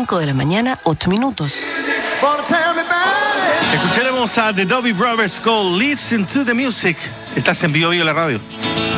5 de la mañana, 8 minutos. Escucharemos a The Doobie Brothers con Listen to the Music. Estás en Vivo Vivo la radio.